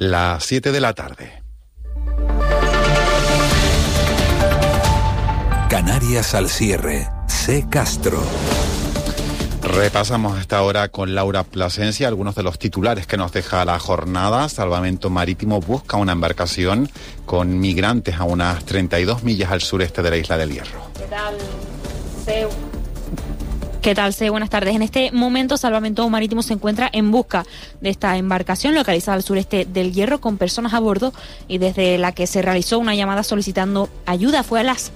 las 7 de la tarde. Canarias al cierre. C. Castro. Repasamos hasta ahora con Laura Plasencia algunos de los titulares que nos deja la jornada. Salvamento Marítimo busca una embarcación con migrantes a unas 32 millas al sureste de la isla del Hierro. ¿Qué tal, C? Buenas tardes. En este momento, Salvamento Marítimo se encuentra en busca de esta embarcación localizada al sureste del Hierro con personas a bordo y desde la que se realizó una llamada solicitando ayuda. Fue a las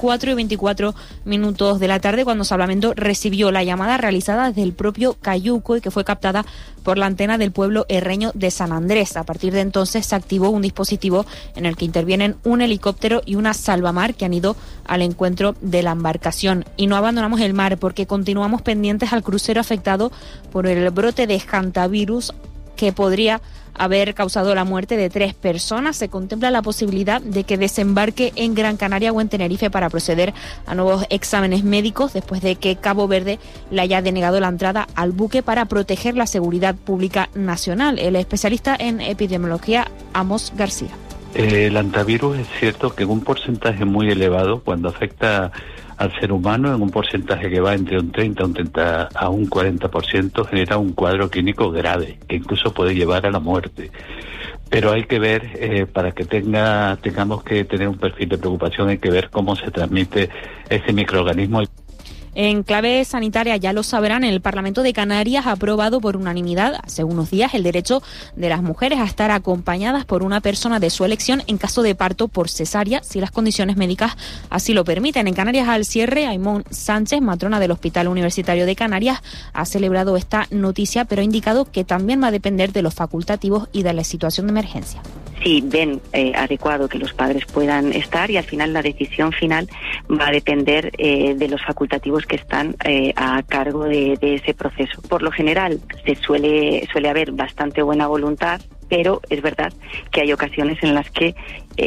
4:24 de la tarde cuando Salvamento recibió la llamada realizada desde el propio Cayuco y que fue captada por la antena del pueblo herreño de San Andrés. A partir de entonces se activó un dispositivo en el que intervienen un helicóptero y una salvamar que han ido al encuentro de la embarcación. Y no abandonamos el mar porque continuamos pendientes al crucero afectado por el brote de hantavirus que podría haber causado la muerte de 3 personas. Se contempla la posibilidad de que desembarque en Gran Canaria o en Tenerife para proceder a nuevos exámenes médicos después de que Cabo Verde le haya denegado la entrada al buque para proteger la seguridad pública nacional. El especialista en epidemiología, Amos García. El hantavirus es cierto que en un porcentaje muy elevado, cuando afecta al ser humano, en un porcentaje que va entre un 30 a un 40%, genera un cuadro clínico grave, que incluso puede llevar a la muerte. Pero hay que ver, para que tengamos que tener un perfil de preocupación, hay que ver cómo se transmite ese microorganismo. En clave sanitaria, ya lo sabrán, el Parlamento de Canarias ha aprobado por unanimidad hace unos días el derecho de las mujeres a estar acompañadas por una persona de su elección en caso de parto por cesárea, si las condiciones médicas así lo permiten. En Canarias al cierre, Aimón Sánchez, matrona del Hospital Universitario de Canarias, ha celebrado esta noticia, pero ha indicado que también va a depender de los facultativos y de la situación de emergencia. Sí, ven adecuado que los padres puedan estar y al final la decisión final va a depender de los facultativos que están a cargo de ese proceso. Por lo general suele haber bastante buena voluntad, pero es verdad que hay ocasiones en las que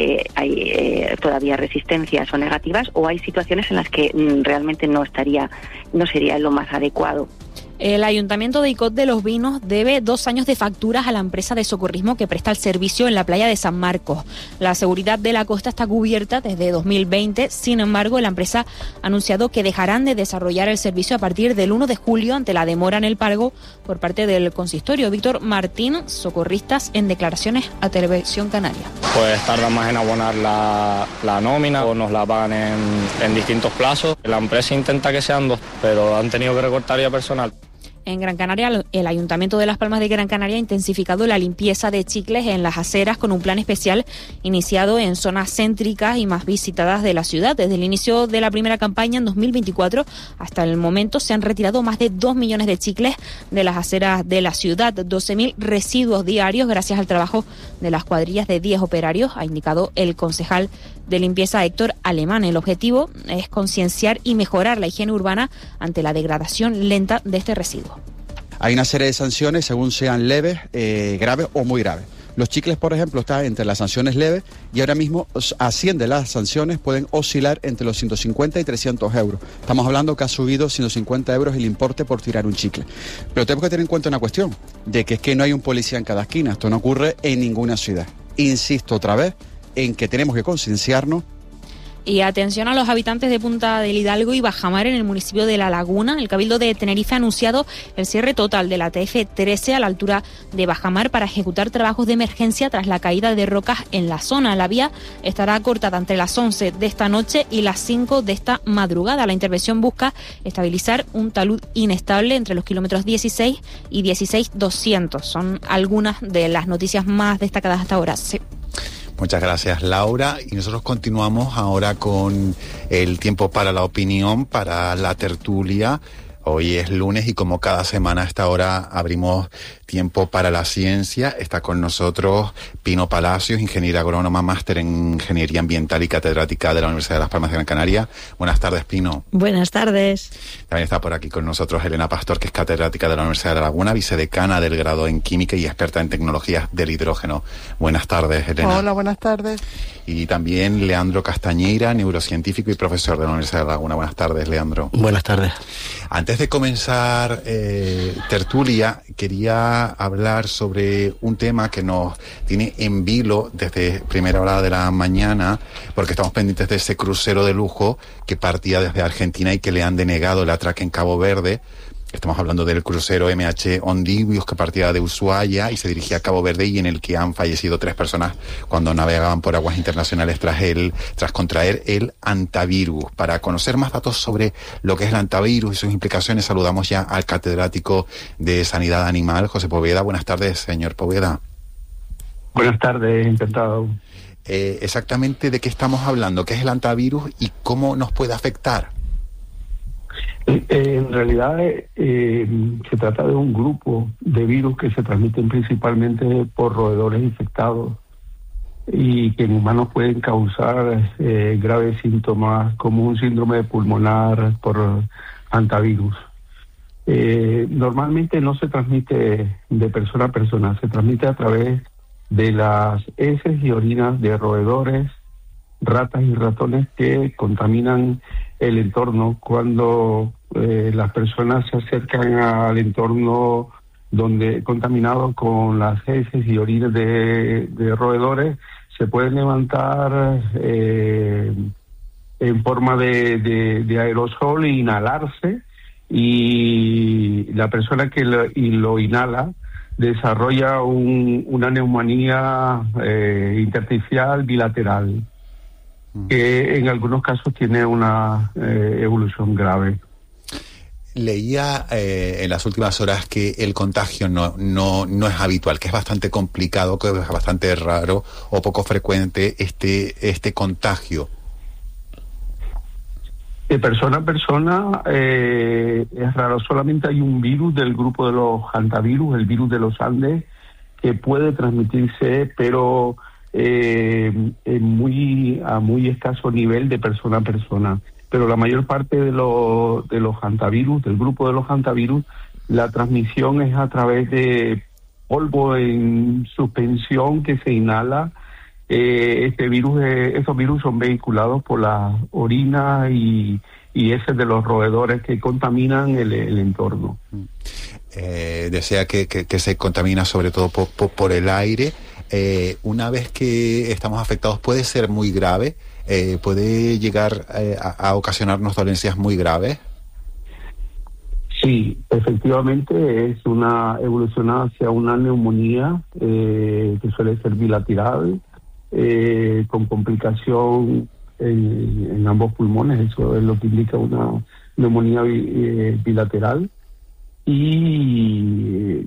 hay todavía resistencias o negativas, o hay situaciones en las que realmente no sería lo más adecuado. El Ayuntamiento de Icod de los Vinos debe 2 años de facturas a la empresa de socorrismo que presta el servicio en la playa de San Marcos. La seguridad de la costa está cubierta desde 2020, sin embargo, la empresa ha anunciado que dejarán de desarrollar el servicio a partir del 1 de julio ante la demora en el pago por parte del consistorio. Víctor Martín, socorristas, en declaraciones a Televisión Canaria. Pues tardan más en abonar la nómina o nos la pagan en distintos plazos. La empresa intenta que sean 2, pero han tenido que recortar ya personal. En Gran Canaria, el Ayuntamiento de Las Palmas de Gran Canaria ha intensificado la limpieza de chicles en las aceras con un plan especial iniciado en zonas céntricas y más visitadas de la ciudad. Desde el inicio de la primera campaña en 2024 hasta el momento se han retirado más de 2 millones de chicles de las aceras de la ciudad, 12.000 residuos diarios gracias al trabajo de las cuadrillas de 10 operarios, ha indicado el concejal de limpieza Héctor Alemán. El objetivo es concienciar y mejorar la higiene urbana ante la degradación lenta de este residuo. Hay una serie de sanciones según sean leves, graves o muy graves. Los chicles, por ejemplo, están entre las sanciones leves y ahora mismo asciende las sanciones, pueden oscilar entre los 150 y 300 euros. Estamos hablando que ha subido 150 euros el importe por tirar un chicle. Pero tenemos que tener en cuenta una cuestión, de que es que no hay un policía en cada esquina. Esto no ocurre en ninguna ciudad. Insisto otra vez en que tenemos que concienciarnos. Y atención a los habitantes de Punta del Hidalgo y Bajamar en el municipio de La Laguna. El Cabildo de Tenerife ha anunciado el cierre total de la TF13 a la altura de Bajamar para ejecutar trabajos de emergencia tras la caída de rocas en la zona. La vía estará cortada entre las 11 de esta noche y las 5 de esta madrugada. La intervención busca estabilizar un talud inestable entre los kilómetros 16 y 16.200. Son algunas de las noticias más destacadas hasta ahora. Sí. Muchas gracias, Laura. Y nosotros continuamos ahora con el tiempo para la opinión, para la tertulia. Hoy es lunes y como cada semana a esta hora abrimos tiempo para la ciencia. Está con nosotros Pino Palacios, ingeniera agrónoma, máster en Ingeniería Ambiental y catedrática de la Universidad de Las Palmas de Gran Canaria. Buenas tardes, Pino. Buenas tardes. También está por aquí con nosotros Elena Pastor, que es catedrática de la Universidad de La Laguna, vicedecana del grado en Química y experta en tecnologías del hidrógeno. Buenas tardes, Elena. Hola, buenas tardes. Y también Leandro Castañeira, neurocientífico y profesor de la Universidad de La Laguna. Buenas tardes, Leandro. Buenas tardes. Antes de comenzar tertulia, quería hablar sobre un tema que nos tiene en vilo desde primera hora de la mañana, porque estamos pendientes de ese crucero de lujo que partía desde Argentina y que le han denegado el atraque en Cabo Verde. Estamos hablando del crucero MH Ondivius, que partía de Ushuaia y se dirigía a Cabo Verde, y en el que han fallecido 3 personas cuando navegaban por aguas internacionales tras contraer el hantavirus. Para conocer más datos sobre lo que es el hantavirus y sus implicaciones, saludamos ya al catedrático de Sanidad Animal, José Poveda. Buenas tardes, señor Poveda. Buenas tardes, encantado. Exactamente de qué estamos hablando, qué es el hantavirus y cómo nos puede afectar. En realidad se trata de un grupo de virus que se transmiten principalmente por roedores infectados y que en humanos pueden causar graves síntomas como un síndrome pulmonar por hantavirus. Normalmente no se transmite de persona a persona, se transmite a través de las heces y orinas de roedores, ratas y ratones que contaminan el entorno. Cuando las personas se acercan al entorno donde contaminado con las heces y orinas de roedores, se pueden levantar en forma de aerosol e inhalarse, y la persona que lo inhala desarrolla una neumonía intersticial bilateral, que en algunos casos tiene una evolución grave. Leía en las últimas horas que el contagio no es habitual, que es bastante complicado, que es bastante raro o poco frecuente este contagio. De persona a persona es raro. Solamente hay un virus del grupo de los hantavirus, el virus de los Andes, que puede transmitirse, pero a muy escaso nivel de persona a persona. Pero la mayor parte de los hantavirus, del grupo de los hantavirus, la transmisión es a través de polvo en suspensión que se inhala. Esos virus son vehiculados por la orina y heces de los roedores que contaminan el entorno. Desea que se contamina sobre todo por el aire. Una vez que estamos afectados puede ser muy grave, puede llegar a ocasionarnos dolencias muy graves. Sí, efectivamente es evoluciona hacia una neumonía que suele ser bilateral, con complicación en ambos pulmones. Eso es lo que indica una neumonía bilateral. Y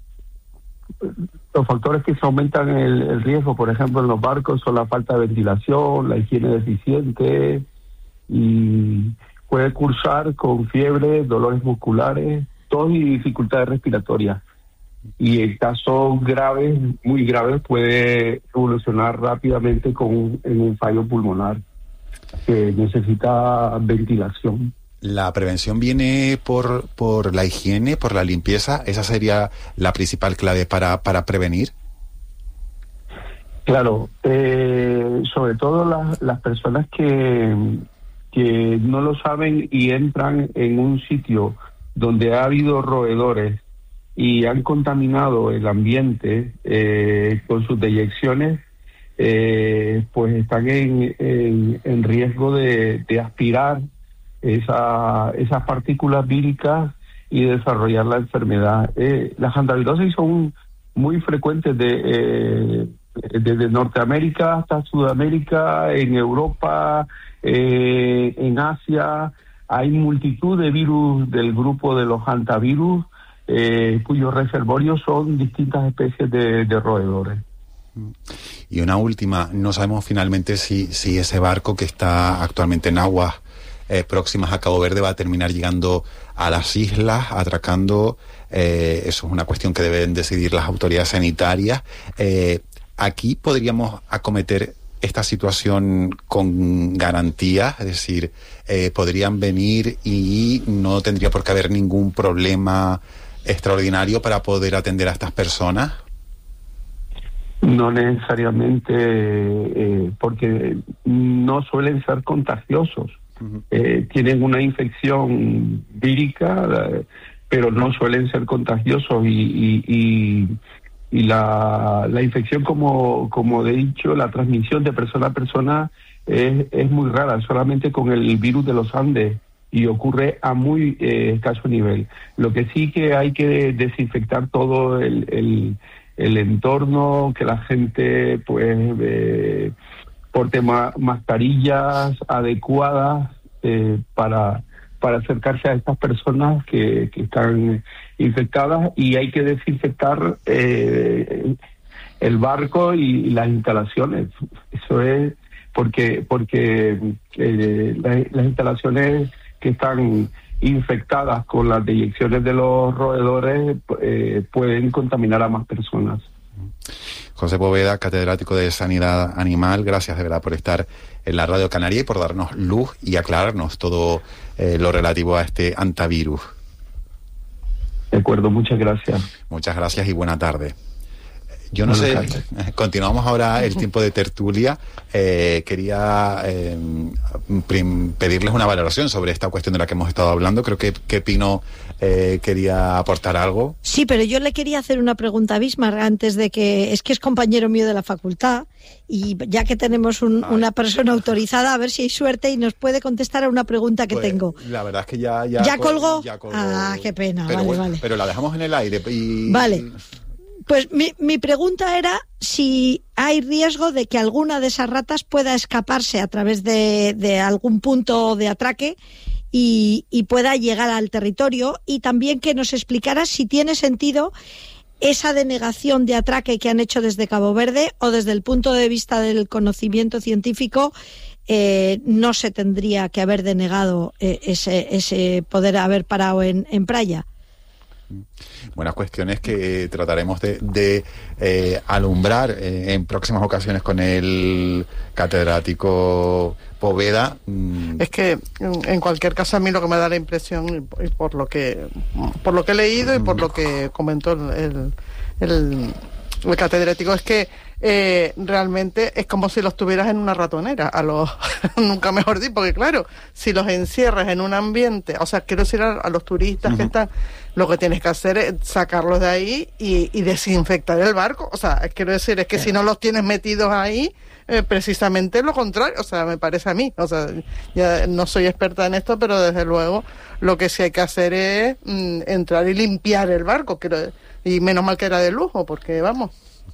los factores que se aumentan el riesgo, por ejemplo, en los barcos, son la falta de ventilación, la higiene deficiente, y puede cursar con fiebre, dolores musculares, tos y dificultades respiratorias. Y en casos graves, muy graves, puede evolucionar rápidamente en un fallo pulmonar que necesita ventilación. La prevención viene por la higiene, por la limpieza. ¿Esa sería la principal clave para prevenir? Claro, sobre todo las personas que no lo saben y entran en un sitio donde ha habido roedores y han contaminado el ambiente con sus deyecciones, pues están en riesgo de aspirar esas partículas víricas y desarrollar la enfermedad. Las hantavirosis son muy frecuentes desde Norteamérica hasta Sudamérica, en Europa, en Asia. Hay multitud de virus del grupo de los hantavirus, cuyos reservorios son distintas especies de roedores. Y una última, no sabemos finalmente si ese barco que está actualmente en aguas próximas a Cabo Verde va a terminar llegando a las islas, atracando. Eso es una cuestión que deben decidir las autoridades sanitarias. Aquí podríamos acometer esta situación con garantía, es decir, podrían venir y no tendría por qué haber ningún problema extraordinario para poder atender a estas personas. No necesariamente, porque no suelen ser contagiosos. tienen una infección vírica, pero no suelen ser contagiosos y la infección, como he dicho, la transmisión de persona a persona es muy rara, solamente con el virus de los Andes, y ocurre a muy escaso nivel. Lo que sí que hay que desinfectar todo el entorno, que la gente pues porte mascarillas adecuadas para acercarse a estas personas que están infectadas, y hay que desinfectar el barco y las instalaciones. Eso es porque las instalaciones que están infectadas con las deyecciones de los roedores pueden contaminar a más personas. José Poveda, catedrático de Sanidad Animal, gracias de verdad por estar en la Radio Canaria y por darnos luz y aclararnos todo lo relativo a este antivirus. De acuerdo, muchas gracias. Muchas gracias y buena tarde. Yo no sé, continuamos ahora el tiempo de tertulia. Quería pedirles una valoración sobre esta cuestión de la que hemos estado hablando. Creo que Pino quería aportar algo. Sí, pero yo le quería hacer una pregunta a Bismar antes de que... Es que es compañero mío de la facultad, y ya que tenemos una persona autorizada, a ver si hay suerte y nos puede contestar a una pregunta que tengo. La verdad es que ya colgó. Ya colgó. Ah, qué pena, pero vale. Pero la dejamos en el aire y... Vale. Pues mi pregunta era si hay riesgo de que alguna de esas ratas pueda escaparse a través de algún punto de atraque y pueda llegar al territorio, y también que nos explicara si tiene sentido esa denegación de atraque que han hecho desde Cabo Verde, o desde el punto de vista del conocimiento científico no se tendría que haber denegado ese poder haber parado en Praia. Buenas cuestiones que trataremos de alumbrar en próximas ocasiones con el catedrático Poveda. Es que en cualquier caso a mí lo que me da la impresión, y por lo que he leído y por lo que comentó el catedrático, es que realmente es como si los tuvieras en una ratonera, nunca mejor dicho, porque claro, si los encierras en un ambiente, o sea, quiero decir a los turistas que están, lo que tienes que hacer es sacarlos de ahí y desinfectar el barco. O sea, quiero decir, es que si no los tienes metidos ahí, precisamente lo contrario, o sea, me parece a mí. O sea, ya no soy experta en esto, pero desde luego lo que sí hay que hacer es entrar y limpiar el barco, y menos mal que era de lujo, porque vamos...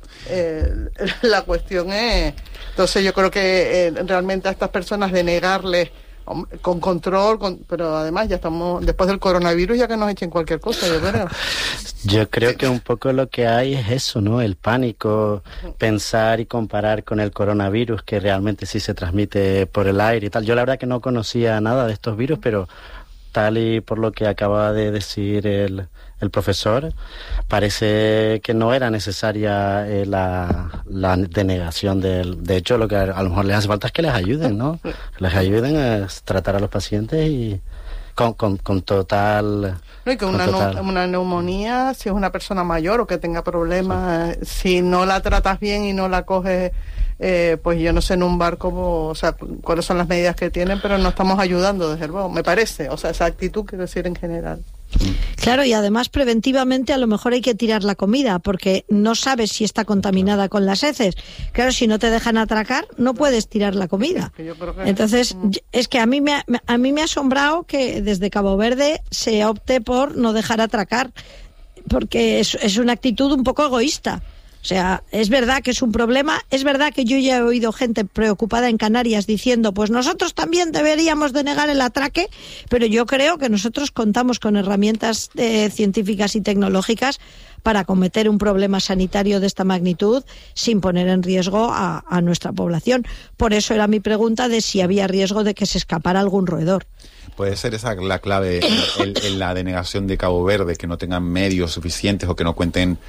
la cuestión es, entonces yo creo que realmente a estas personas denegarles con control, pero además ya estamos después del coronavirus, ya que nos echen cualquier cosa, yo creo. Yo creo que un poco lo que hay es eso, ¿no? El pánico, pensar y comparar con el coronavirus, que realmente sí se transmite por el aire y tal. Yo la verdad que no conocía nada de estos virus, pero tal y por lo que acaba de decir el profesor, parece que no era necesaria la denegación de hecho, lo que a lo mejor les hace falta es que les ayuden, ¿no? Que les ayuden a tratar a los pacientes y con total... No, y que una neumonía, si es una persona mayor o que tenga problemas, si no la tratas bien y no la coges, pues yo no sé en un barco, o sea, cuáles son las medidas que tienen, pero no estamos ayudando, desde luego, me parece, o sea, esa actitud, quiero decir, en general. Claro, y además preventivamente a lo mejor hay que tirar la comida, porque no sabes si está contaminada con las heces. Claro, si no te dejan atracar, no puedes tirar la comida. Entonces, es que a mí me ha asombrado que desde Cabo Verde se opte por no dejar atracar, porque es una actitud un poco egoísta. O sea, es verdad que es un problema, es verdad que yo ya he oído gente preocupada en Canarias diciendo, pues nosotros también deberíamos denegar el atraque, pero yo creo que nosotros contamos con herramientas científicas y tecnológicas para acometer un problema sanitario de esta magnitud sin poner en riesgo a nuestra población. Por eso era mi pregunta de si había riesgo de que se escapara algún roedor. Puede ser esa la clave en la denegación de Cabo Verde, que no tengan medios suficientes o que no cuenten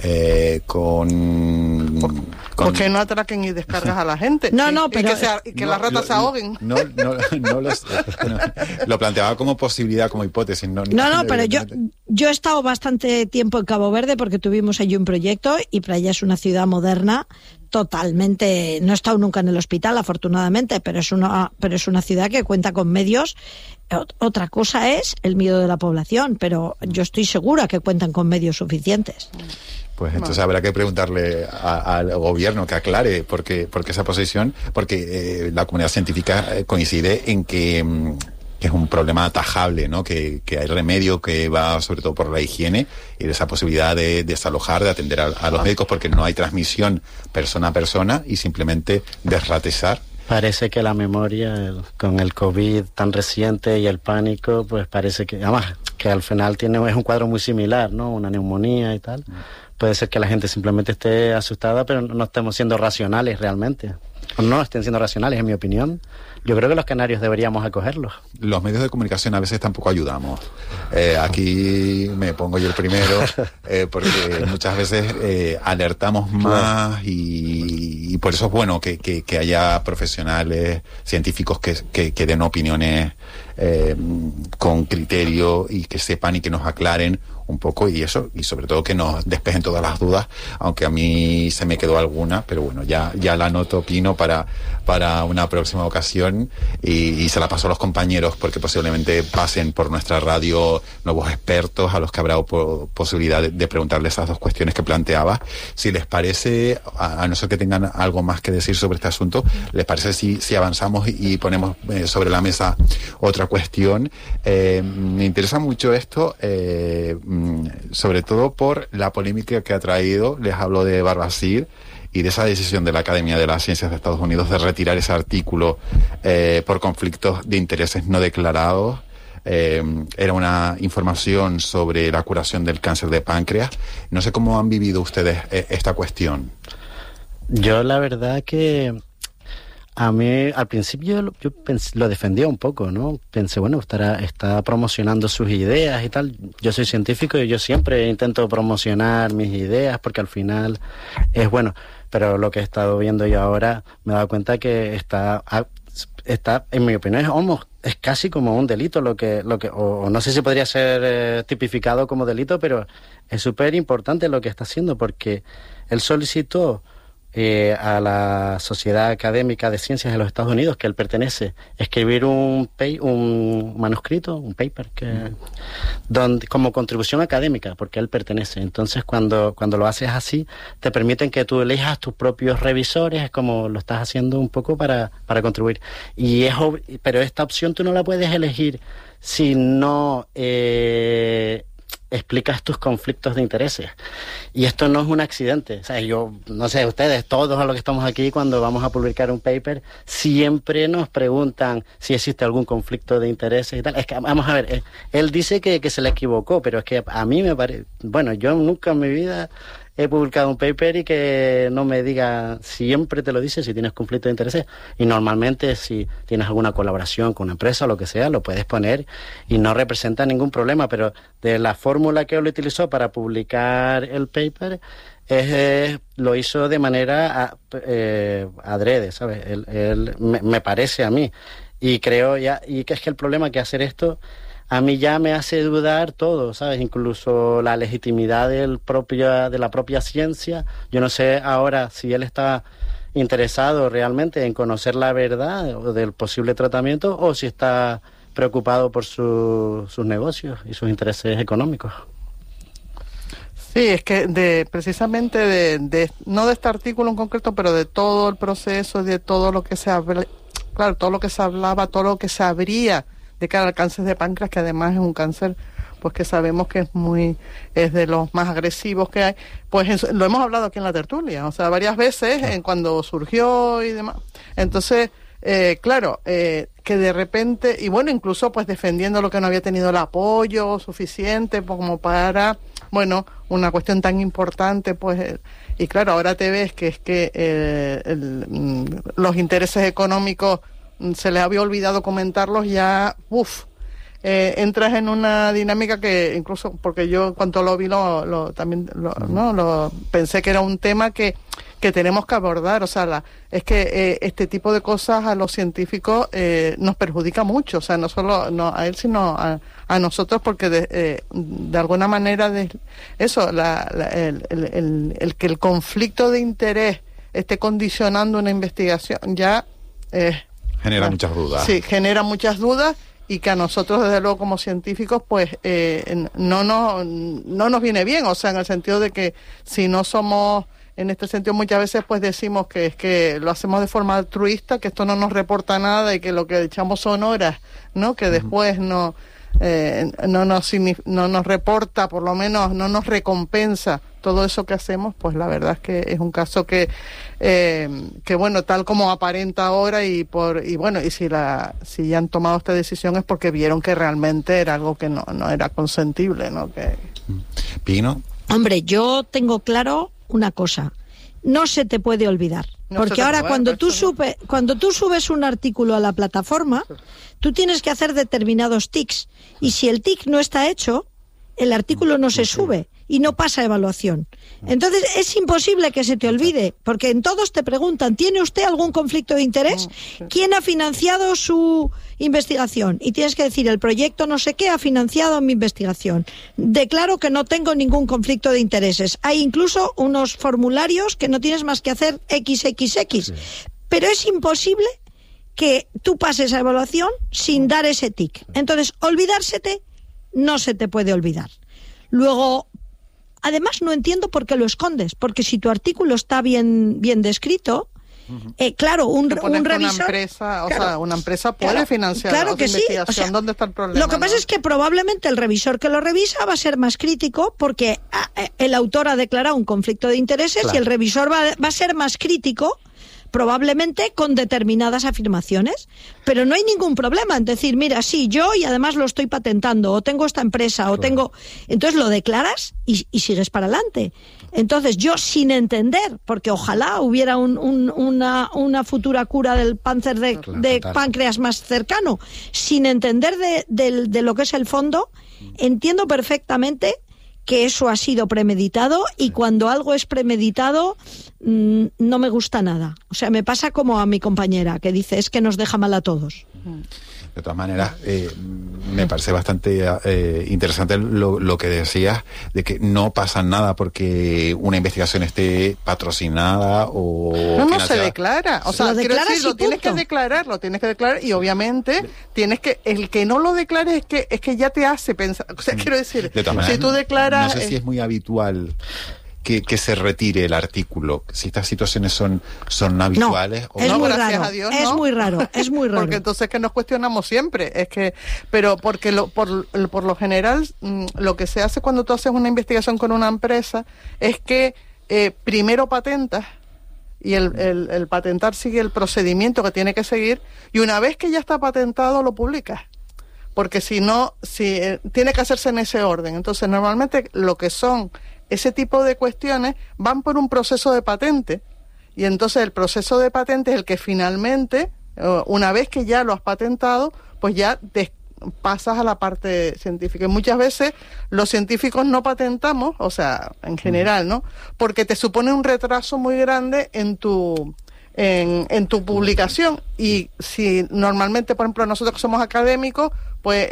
con... Porque no atraquen y descargas a la gente. No, pero... Y que las ratas se ahoguen. No lo planteaba como posibilidad, como hipótesis. No, pero yo he estado bastante tiempo en Cabo Verde porque tuvimos allí un proyecto y Praia es una ciudad moderna, totalmente, no he estado nunca en el hospital, afortunadamente, pero es una ciudad que cuenta con medios. Otra cosa es el miedo de la población, pero yo estoy segura que cuentan con medios suficientes. Pues entonces habrá que preguntarle al gobierno que aclare porque esa posición, porque la comunidad científica coincide en que es un problema atajable, ¿no? Que hay remedio, que va sobre todo por la higiene y esa posibilidad de desalojar, de atender a los médicos, porque no hay transmisión persona a persona y simplemente desratizar. Parece que la memoria con el COVID tan reciente y el pánico, pues parece que, además, que al final es un cuadro muy similar, ¿no? Una neumonía y tal. Puede ser que la gente simplemente esté asustada, pero no estemos siendo racionales realmente. O no estén siendo racionales, en mi opinión. Yo creo que los canarios deberíamos acogerlos. Los medios de comunicación a veces tampoco ayudamos. Aquí me pongo yo el primero, porque muchas veces alertamos más y por eso es bueno que haya profesionales científicos que den opiniones con criterio y que sepan y que nos aclaren un poco y eso, y sobre todo que nos despejen todas las dudas, aunque a mí se me quedó alguna, pero bueno, ya la anoto, Pino, para una próxima ocasión y se la paso a los compañeros porque posiblemente pasen por nuestra radio nuevos expertos a los que habrá posibilidad de preguntarles esas dos cuestiones que planteaba. Si les parece, a no ser que tengan algo más que decir sobre este asunto, ¿les parece si avanzamos y ponemos sobre la mesa otra cuestión? Me interesa mucho esto, sobre todo por la polémica que ha traído. Les hablo de Barbasir y de esa decisión de la Academia de las Ciencias de Estados Unidos de retirar ese artículo por conflictos de intereses no declarados. Era una información sobre la curación del cáncer de páncreas. No sé cómo han vivido ustedes esta cuestión. Yo la verdad que a mí al principio yo lo defendía un poco, ¿no? Pensé, bueno, está promocionando sus ideas y tal. Yo soy científico y yo siempre intento promocionar mis ideas porque al final es bueno. Pero lo que he estado viendo yo ahora me he dado cuenta que está en mi opinión es casi como un delito o no sé si podría ser tipificado como delito, pero es súper importante lo que está haciendo porque él solicitó a la Sociedad Académica de Ciencias de los Estados Unidos, que él pertenece, escribir un manuscrito, un paper, como contribución académica, porque él pertenece. Entonces, cuando lo haces así, te permiten que tú elijas tus propios revisores, es como lo estás haciendo un poco para contribuir. Pero esta opción tú no la puedes elegir si no explicas tus conflictos de intereses. Y esto no es un accidente. O sea, yo, no sé, ustedes, todos a los que estamos aquí, cuando vamos a publicar un paper, siempre nos preguntan si existe algún conflicto de intereses y tal. Es que, vamos a ver, él dice que se le equivocó, pero es que a mí me parece... Bueno, yo nunca en mi vida he publicado un paper y que no me diga, siempre te lo dice si tienes conflicto de intereses, y normalmente si tienes alguna colaboración con una empresa o lo que sea, lo puedes poner y no representa ningún problema, pero de la fórmula que él utilizó para publicar el paper, lo hizo de manera adrede, ¿sabes? Él me parece a mí, y creo y que es que el problema que hacer esto a mí ya me hace dudar todo, ¿sabes? Incluso la legitimidad de la propia ciencia. Yo no sé ahora si él está interesado realmente en conocer la verdad del posible tratamiento o si está preocupado por sus negocios y sus intereses económicos. Sí, es que precisamente no de este artículo en concreto, pero de todo el proceso, de todo lo que se habla, claro, todo lo que se hablaba, todo lo que se abría de cara al cáncer de páncreas, que además es un cáncer pues que sabemos que es de los más agresivos que hay, pues lo hemos hablado aquí en la tertulia, o sea, varias veces cuando surgió y demás. Entonces, claro, que de repente, y bueno, incluso pues defendiendo lo que no había tenido el apoyo suficiente como para, bueno, una cuestión tan importante, pues, y claro, ahora te ves que es que los intereses económicos se les había olvidado comentarlos, ya, entras en una dinámica que incluso, porque yo en cuanto lo vi, pensé que era un tema que tenemos que abordar, o sea, es que este tipo de cosas a los científicos nos perjudica mucho, o sea, no solo a él, sino a nosotros, porque de alguna manera el que el conflicto de interés esté condicionando una investigación, ya... genera muchas dudas. Sí, genera muchas dudas, y que a nosotros, desde luego, como científicos, pues no nos viene bien, o sea, en el sentido de que si no somos... En este sentido, muchas veces pues decimos que es que lo hacemos de forma altruista, que esto no nos reporta nada y que lo que echamos son horas, ¿no? Que después no nos reporta, por lo menos no nos recompensa todo eso que hacemos. Pues la verdad es que es un caso que bueno, tal como aparenta ahora, y si ya han tomado esta decisión es porque vieron que realmente era algo que no era consentible, ¿no? Pino. Hombre, yo tengo claro una cosa: no se te puede olvidar, porque ahora cuando tú subes un artículo a la plataforma, tú tienes que hacer determinados tics, y si el tic no está hecho, el artículo no se sube y no pasa evaluación. Entonces es imposible que se te olvide, porque en todos te preguntan: ¿tiene usted algún conflicto de interés? ¿Quién ha financiado su investigación? Y tienes que decir: el proyecto no sé qué ha financiado mi investigación. Declaro que no tengo ningún conflicto de intereses. Hay incluso unos formularios que no tienes más que hacer XXX. Pero es imposible que tú pases a evaluación sin dar ese tic. Entonces, olvidársete no se te puede olvidar. Luego, además, no entiendo por qué lo escondes, porque si tu artículo está bien descrito, claro, un revisor... Una empresa puede financiar la investigación. O sea, ¿dónde está el problema? Lo que pasa es que probablemente el revisor que lo revisa va a ser más crítico, porque el autor ha declarado un conflicto de intereses, y el revisor va a ser más crítico, probablemente con determinadas afirmaciones, pero no hay ningún problema en decir: mira, sí, yo, y además lo estoy patentando, o tengo esta empresa, o tengo... Entonces lo declaras y sigues para adelante. Entonces yo, sin entender, porque ojalá hubiera una futura cura del cáncer de páncreas más cercano, sin entender de lo que es el fondo, entiendo perfectamente que eso ha sido premeditado, y cuando algo es premeditado no me gusta nada. O sea, me pasa como a mi compañera, que dice: es que nos deja mal a todos. De todas maneras, me parece bastante interesante lo que decías, de que no pasa nada porque una investigación esté patrocinada o no se declara. O sea, quiero decir, lo tienes que declarar, y obviamente el que no lo declare es que ya te hace pensar. O sea, quiero decir, si tú declaras... No sé si es muy habitual que se retire el artículo, si estas situaciones son habituales. No, es muy raro, a Dios, es muy raro. Porque entonces que nos cuestionamos siempre, pero porque por lo general lo que se hace cuando tú haces una investigación con una empresa es que primero patentas, y el patentar sigue el procedimiento que tiene que seguir, y una vez que ya está patentado lo publicas. Porque si no, tiene que hacerse en ese orden. Entonces, normalmente lo que son ese tipo de cuestiones van por un proceso de patente, y entonces el proceso de patente es el que finalmente, una vez que ya lo has patentado, pues ya pasas a la parte científica. Y muchas veces los científicos no patentamos, o sea, en general, ¿no? Porque te supone un retraso muy grande en tu publicación, y si normalmente, por ejemplo, nosotros que somos académicos, pues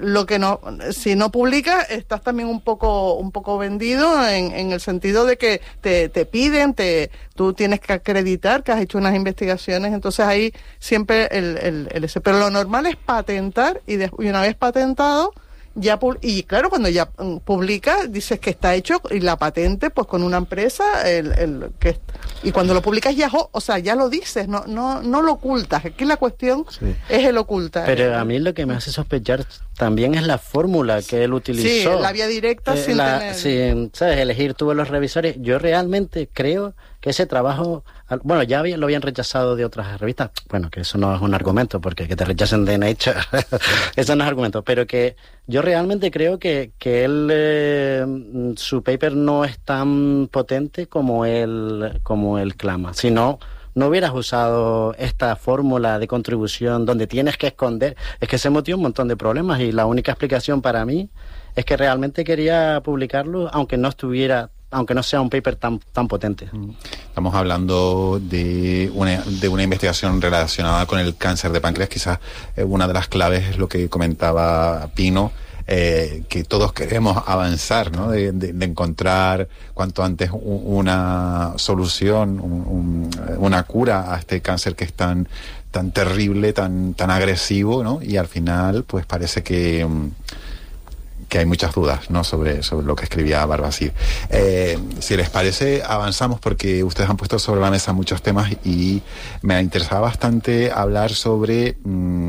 si no publicas, estás también un poco vendido en el sentido de que te piden, tú tienes que acreditar que has hecho unas investigaciones. Entonces ahí siempre pero lo normal es patentar, y una vez patentado, y claro, cuando ya publicas, dices que está hecho, y la patente pues con una empresa, y cuando lo publicas ya lo dices, no lo ocultas. Aquí la cuestión es el ocultar. Pero a mí lo que me hace sospechar también es la fórmula que él utilizó. Sí, la vía directa sin ¿sabes? Elegir tú los revisores. Yo realmente creo que ese trabajo, bueno, ya lo habían rechazado de otras revistas, bueno, que eso no es un argumento, porque que te rechacen de Nature, eso no es argumento, pero que yo realmente creo que él, su paper no es tan potente como él clama. Si no hubieras usado esta fórmula de contribución donde tienes que esconder, es que se metió un montón de problemas, y la única explicación para mí es que realmente quería publicarlo, aunque no sea un paper tan potente. Estamos hablando de una investigación relacionada con el cáncer de páncreas. Quizás una de las claves es lo que comentaba Pino, que todos queremos avanzar, ¿no? De encontrar cuanto antes una solución, una cura a este cáncer que es tan terrible, tan agresivo, ¿no? Y al final, pues parece que hay muchas dudas, ¿no? sobre lo que escribía Barbasir. Si les parece, avanzamos, porque ustedes han puesto sobre la mesa muchos temas y me interesaba bastante hablar sobre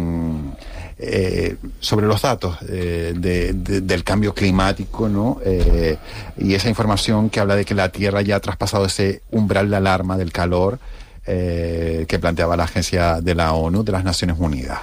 los datos del cambio climático, ¿no? Y esa información que habla de que la Tierra ya ha traspasado ese umbral de alarma del calor que planteaba la Agencia de la ONU, de las Naciones Unidas.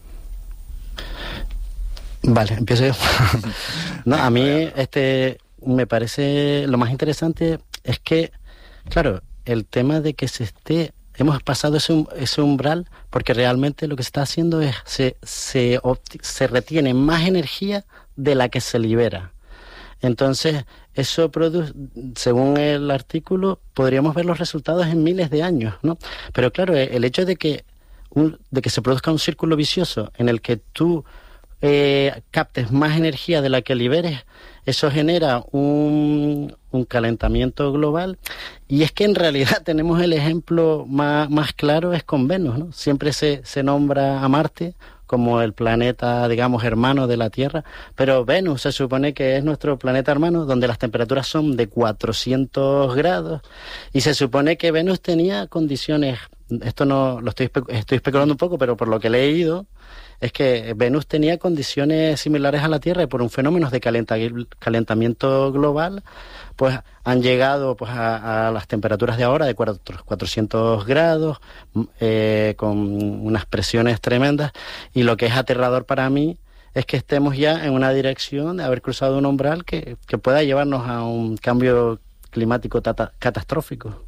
Vale, empiezo yo. No, a mí me parece lo más interesante es que, claro, el tema de que hemos pasado ese umbral, porque realmente lo que se está haciendo es se retiene más energía de la que se libera. Entonces, eso produce, según el artículo, podríamos ver los resultados en miles de años, ¿no? Pero claro, el hecho de que se produzca un círculo vicioso en el que tú captes más energía de la que liberes, eso genera un calentamiento global. Y es que en realidad tenemos el ejemplo más claro es con Venus, ¿no? Siempre se nombra a Marte como el planeta, digamos, hermano de la Tierra, pero Venus se supone que es nuestro planeta hermano, donde las temperaturas son de 400 grados, y se supone que Venus tenía condiciones, esto no lo estoy especulando un poco, pero por lo que he leído, es que Venus tenía condiciones similares a la Tierra, y por un fenómeno de calentamiento global, pues han llegado pues a las temperaturas de ahora de 400 grados, con unas presiones tremendas, y lo que es aterrador para mí es que estemos ya en una dirección de haber cruzado un umbral que pueda llevarnos a un cambio climático catastrófico.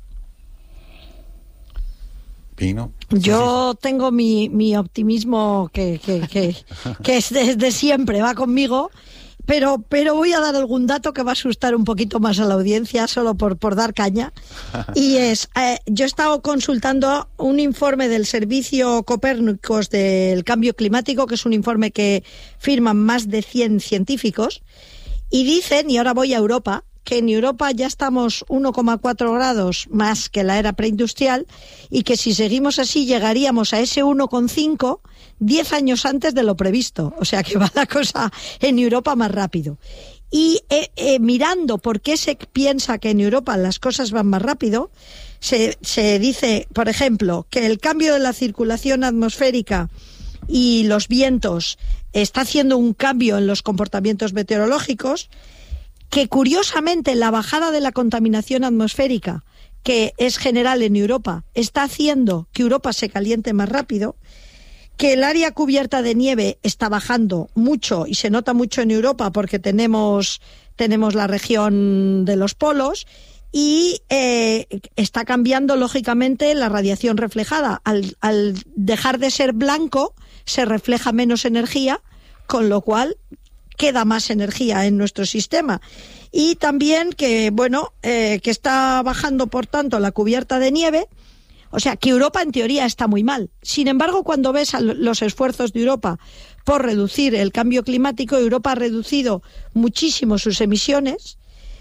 Pino. Yo tengo mi optimismo que es desde siempre, va conmigo, pero voy a dar algún dato que va a asustar un poquito más a la audiencia, solo por dar caña. Y yo he estado consultando un informe del Servicio Copérnicos del Cambio Climático, que es un informe que firman más de 100 científicos, y dicen, y ahora voy a Europa, que en Europa ya estamos 1,4 grados más que la era preindustrial, y que si seguimos así llegaríamos a ese 1,5 10 años antes de lo previsto. O sea que va la cosa en Europa más rápido. Y mirando por qué se piensa que en Europa las cosas van más rápido, se dice, por ejemplo, que el cambio de la circulación atmosférica y los vientos está haciendo un cambio en los comportamientos meteorológicos, que curiosamente la bajada de la contaminación atmosférica, que es general en Europa, está haciendo que Europa se caliente más rápido, que el área cubierta de nieve está bajando mucho y se nota mucho en Europa porque tenemos la región de los polos, y está cambiando lógicamente la radiación reflejada. Al dejar de ser blanco se refleja menos energía, con lo cual queda más energía en nuestro sistema. Y también que está bajando, por tanto, la cubierta de nieve. O sea, que Europa en teoría está muy mal. Sin embargo, cuando ves los esfuerzos de Europa por reducir el cambio climático, Europa ha reducido muchísimo sus emisiones,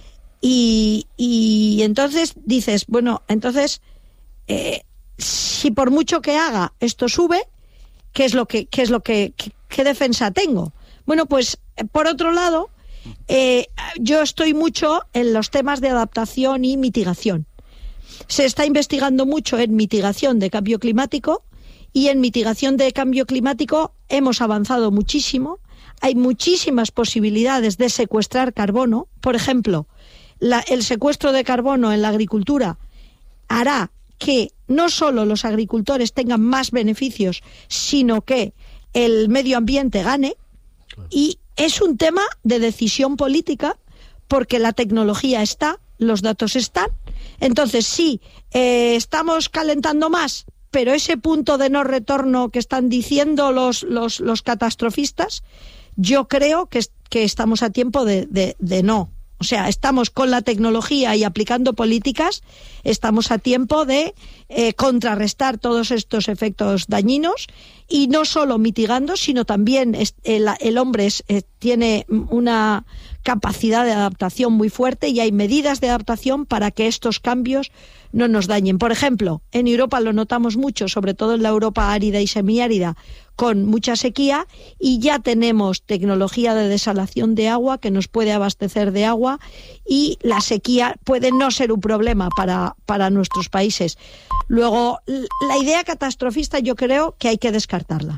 y entonces dices, si por mucho que haga esto sube, ¿qué defensa tengo? Bueno, pues por otro lado, yo estoy mucho en los temas de adaptación y mitigación. Se está investigando mucho en mitigación de cambio climático, y en mitigación de cambio climático hemos avanzado muchísimo. Hay muchísimas posibilidades de secuestrar carbono. Por ejemplo, el secuestro de carbono en la agricultura hará que no solo los agricultores tengan más beneficios, sino que el medio ambiente gane. Y es un tema de decisión política, porque la tecnología está, los datos están. Entonces sí, estamos calentando más, pero ese punto de no retorno que están diciendo los catastrofistas, yo creo que estamos a tiempo de no O sea, estamos con la tecnología y aplicando políticas, estamos a tiempo de contrarrestar todos estos efectos dañinos y no solo mitigando, sino también el hombre tiene una capacidad de adaptación muy fuerte y hay medidas de adaptación para que estos cambios no nos dañen. Por ejemplo, en Europa lo notamos mucho, sobre todo en la Europa árida y semiárida, con mucha sequía, y ya tenemos tecnología de desalación de agua que nos puede abastecer de agua, y la sequía puede no ser un problema para nuestros países. Luego, la idea catastrofista yo creo que hay que descartarla.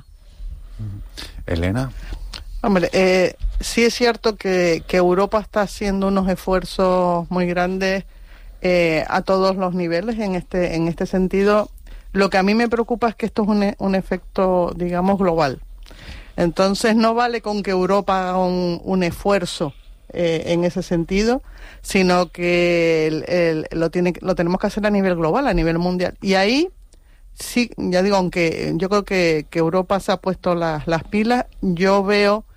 Elena. Hombre, sí es cierto que Europa está haciendo unos esfuerzos muy grandes a todos los niveles en este sentido. Lo que a mí me preocupa es que esto es un efecto, digamos, global. Entonces no vale con que Europa haga un esfuerzo en ese sentido, sino que lo tenemos que hacer a nivel global, a nivel mundial. Y ahí sí, ya digo, aunque yo creo que Europa se ha puesto las pilas, yo veo,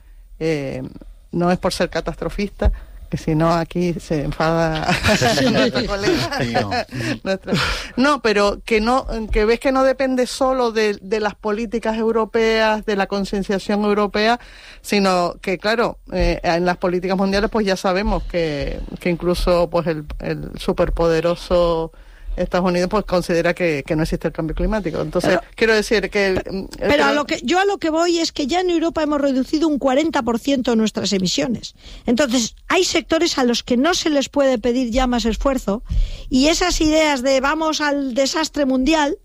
no es por ser catastrofista, que si no aquí se enfada nuestra colega. No, pero que ves que no depende solo de las políticas europeas, de la concienciación europea, sino que claro, en las políticas mundiales pues ya sabemos que incluso pues el superpoderoso Estados Unidos pues considera que no existe el cambio climático. Entonces, quiero decir que... Pero a lo que voy es que ya en Europa hemos reducido un 40% nuestras emisiones. Entonces, hay sectores a los que no se les puede pedir ya más esfuerzo, y esas ideas de vamos al desastre mundial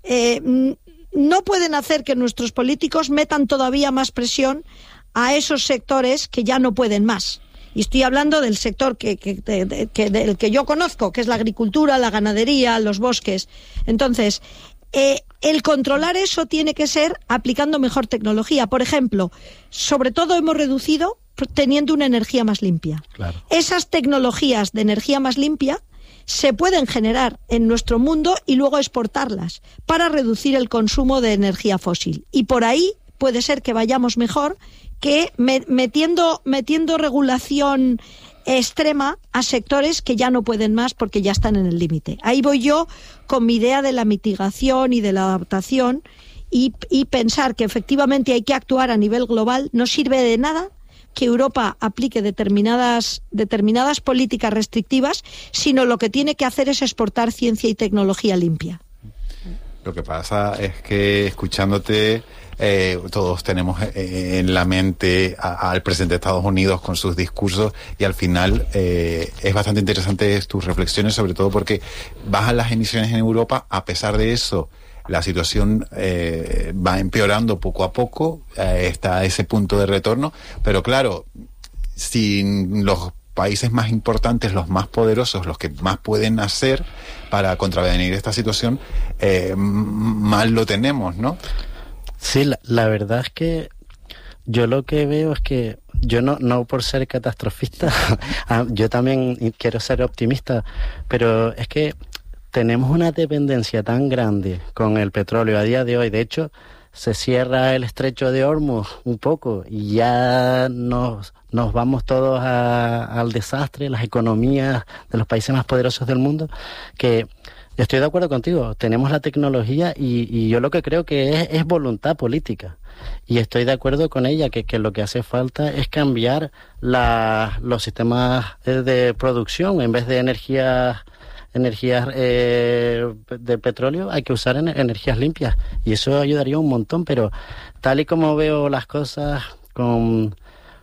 no pueden hacer que nuestros políticos metan todavía más presión a esos sectores que ya no pueden más. Y estoy hablando del sector del que yo conozco, que es la agricultura, la ganadería, los bosques. Entonces, el controlar eso tiene que ser aplicando mejor tecnología. Por ejemplo, sobre todo hemos reducido teniendo una energía más limpia. Claro. Esas tecnologías de energía más limpia se pueden generar en nuestro mundo y luego exportarlas para reducir el consumo de energía fósil. Y por ahí puede ser que vayamos mejor que metiendo regulación extrema a sectores que ya no pueden más porque ya están en el límite. Ahí voy yo con mi idea de la mitigación y de la adaptación, y pensar que efectivamente hay que actuar a nivel global. No sirve de nada que Europa aplique determinadas políticas restrictivas, sino lo que tiene que hacer es exportar ciencia y tecnología limpia. Lo que pasa es que, escuchándote, todos tenemos en la mente al presidente de Estados Unidos con sus discursos, y al final es bastante interesante tus reflexiones, sobre todo porque bajan las emisiones en Europa. A pesar de eso, la situación va empeorando poco a poco, está a ese punto de retorno, pero claro, sin los países más importantes, los más poderosos, los que más pueden hacer para contravenir esta situación, mal lo tenemos, ¿no? Sí, la verdad es que yo lo que veo es que yo no por ser catastrofista, yo también quiero ser optimista, pero es que tenemos una dependencia tan grande con el petróleo a día de hoy. De hecho, se cierra el estrecho de Hormuz un poco y ya nos vamos todos al desastre, las economías de los países más poderosos del mundo, que estoy de acuerdo contigo, tenemos la tecnología y yo lo que creo que es voluntad política. Y estoy de acuerdo con ella, que lo que hace falta es cambiar los sistemas de producción. En vez de energías de petróleo, hay que usar energías limpias, y eso ayudaría un montón. Pero tal y como veo las cosas con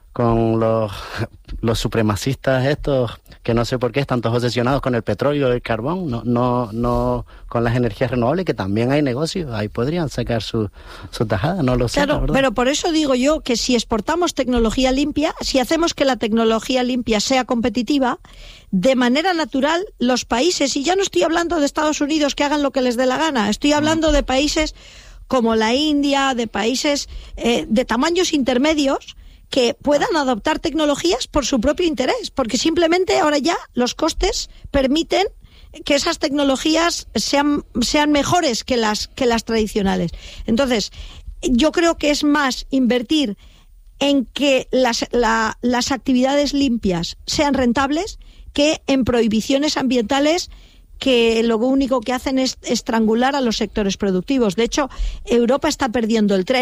los supremacistas estos, que no sé por qué están todos obsesionados con el petróleo y el carbón, no con las energías renovables, que también hay negocios, ahí podrían sacar su tajada, no lo sé. Claro, pero por eso digo yo que si exportamos tecnología limpia, si hacemos que la tecnología limpia sea competitiva, de manera natural los países, y ya no estoy hablando de Estados Unidos que hagan lo que les dé la gana, estoy hablando de países como la India, de países de tamaños intermedios, que puedan adoptar tecnologías por su propio interés, porque simplemente ahora ya los costes permiten que esas tecnologías sean mejores que las tradicionales. Entonces, yo creo que es más invertir en que las actividades limpias sean rentables que en prohibiciones ambientales que lo único que hacen es estrangular a los sectores productivos. De hecho, Europa está perdiendo el tren.